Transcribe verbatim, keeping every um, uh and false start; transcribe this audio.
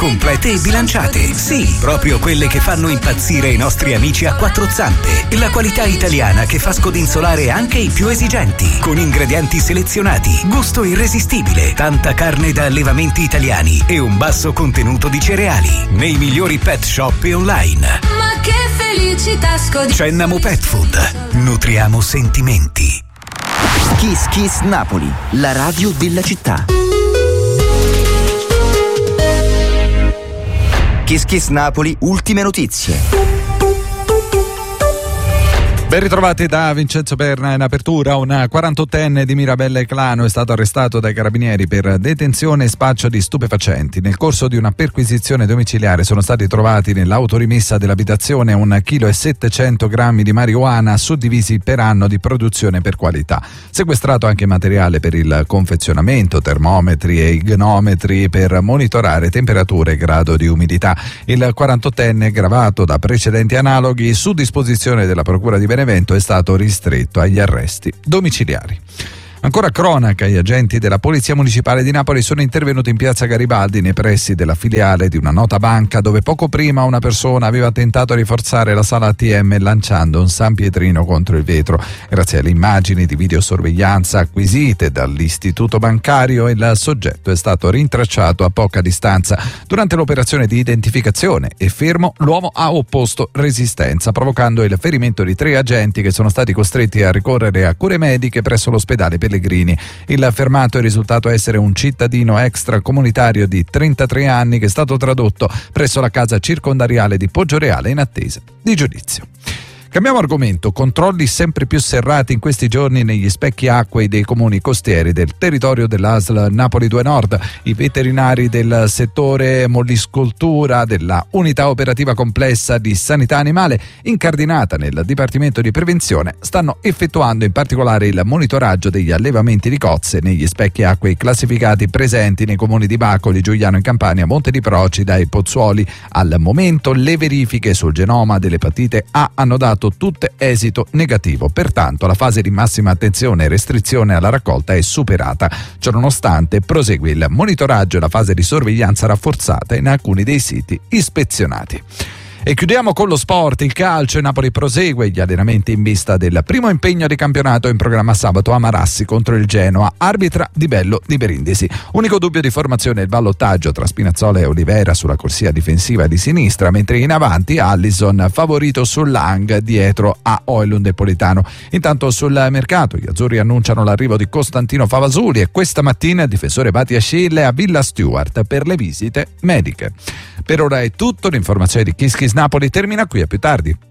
complete e bilanciate. Sì, proprio quelle che fanno impazzire i nostri amici a quattro zampe. La qualità italiana che fa scodinzolare anche i più esigenti. Con ingredienti selezionati, gusto irresistibile, tanta carne da allevamenti italiani e un basso contenuto di cereali. Nei migliori pet shop e online. Ma che felicità scodinzolare. Cennamo Pet Food. Nutriamo sentimenti. Kiss Kiss Napoli, la radio della città. Kiss Kiss Napoli, ultime notizie. Ben ritrovati da Vincenzo Perna. In apertura, un quarantottenne di Mirabelle Clano è stato arrestato dai carabinieri per detenzione e spaccio di stupefacenti. Nel corso di una perquisizione domiciliare sono stati trovati nell'autorimessa dell'abitazione un chilo e settecento grammi di marijuana suddivisi per anno di produzione per qualità. Sequestrato anche materiale per il confezionamento, termometri e ignometri per monitorare temperature e grado di umidità. Il quarantottenne, gravato da precedenti analoghi, su disposizione della Procura di Benevento, è stato ristretto agli arresti domiciliari. Ancora cronaca, gli agenti della Polizia Municipale di Napoli sono intervenuti in piazza Garibaldi nei pressi della filiale di una nota banca dove poco prima una persona aveva tentato di forzare la sala A T M lanciando un sanpietrino contro il vetro. Grazie alle immagini di videosorveglianza acquisite dall'istituto bancario, il soggetto è stato rintracciato a poca distanza. Durante l'operazione di identificazione e fermo, l'uomo ha opposto resistenza, provocando il ferimento di tre agenti che sono stati costretti a ricorrere a cure mediche presso l'ospedale Pellegrini. Il fermato è risultato essere un cittadino extracomunitario di trentatré anni che è stato tradotto presso la casa circondariale di Poggioreale in attesa di giudizio. Cambiamo argomento. Controlli sempre più serrati in questi giorni negli specchi acquei dei comuni costieri del territorio dell'A S L Napoli due Nord. I veterinari del settore molliscoltura della unità operativa complessa di sanità animale incardinata nel Dipartimento di Prevenzione stanno effettuando in particolare il monitoraggio degli allevamenti di cozze negli specchi acquei classificati presenti nei comuni di Bacoli, Giugliano in Campania, Monte di Procida e Pozzuoli. Al momento le verifiche sul genoma dell'epatite A hanno dato tutte esito negativo, pertanto la fase di massima attenzione e restrizione alla raccolta è superata. Ciononostante prosegue il monitoraggio e la fase di sorveglianza rafforzata in alcuni dei siti ispezionati. E chiudiamo con lo sport, il calcio. Il Napoli prosegue gli allenamenti in vista del primo impegno di campionato in programma sabato a Marassi contro il Genoa, arbitra Di Bello di Berindisi. Unico dubbio di formazione il ballottaggio tra Spinazzola e Olivera sulla corsia difensiva di sinistra, mentre in avanti Allison favorito sull'Hang dietro a Oilund e Politano. Intanto sul mercato gli azzurri annunciano l'arrivo di Costantino Favasuli e questa mattina il difensore Batiascille a Villa Stewart per le visite mediche. Per ora è tutto, l'informazione di Kiss Kiss Napoli termina qui, a più tardi.